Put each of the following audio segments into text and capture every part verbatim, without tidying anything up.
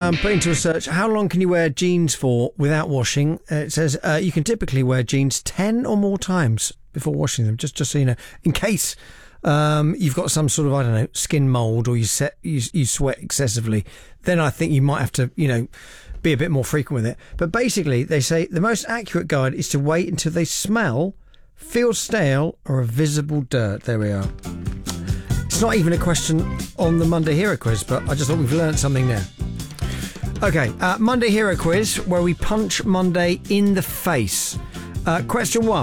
um, put into a search, how long can you wear jeans for without washing? Uh, it says uh, you can typically wear jeans ten or more times before washing them, just, just so you know, in case um, you've got some sort of, I don't know, skin mould or you, set, you, you sweat excessively. Then I think you might have to, you know, be a bit more frequent with it. But basically, they say the most accurate guide is to wait until they smell, feel stale, or are visible dirt. There we are. It's not even a question on the Monday Hero Quiz, but I just thought we've learned something there. Okay, uh, Monday Hero Quiz, where we punch Monday in the face. Uh, question one.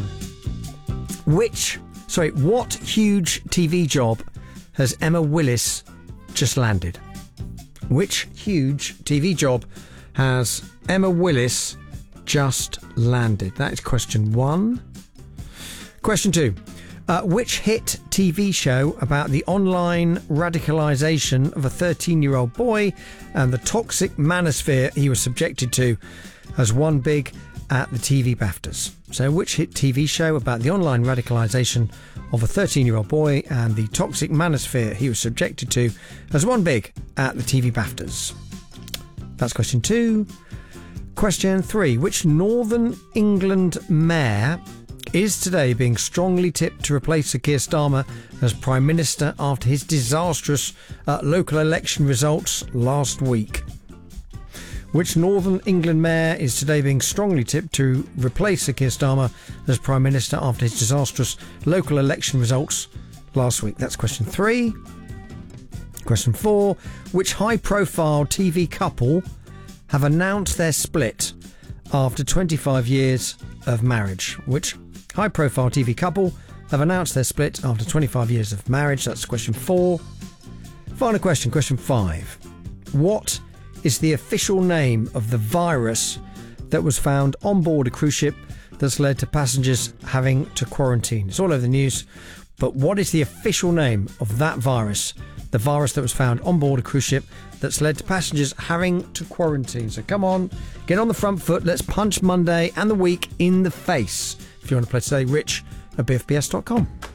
Which, sorry, what huge T V job has Emma Willis just landed? Which huge T V job has Emma Willis just landed? That is question one. Question two. Uh, which hit T V show about the online radicalisation of a thirteen-year-old boy and the toxic manosphere he was subjected to has won big at the T V BAFTAs? So which hit T V show about the online radicalisation of a thirteen-year-old boy and the toxic manosphere he was subjected to has won big at the T V BAFTAs? That's question two. Question three. Which Northern England mayor is today being strongly tipped to replace Sir Keir Starmer as Prime Minister after his disastrous uh, local election results last week? Which Northern England mayor is today being strongly tipped to replace Sir Keir Starmer as Prime Minister after his disastrous local election results last week? That's question three. Question four. Which high-profile T V couple have announced their split after twenty-five years of marriage? Which high-profile T V couple have announced their split after twenty-five years of marriage? That's question four. Final question, question five. What is the official name of the virus that was found on board a cruise ship that's led to passengers having to quarantine? It's all over the news, but what is the official name of that virus? The virus that was found on board a cruise ship that's led to passengers having to quarantine. So come on, get on the front foot. Let's punch Monday and the week in the face. If you want to play today, rich at b f b s dot com.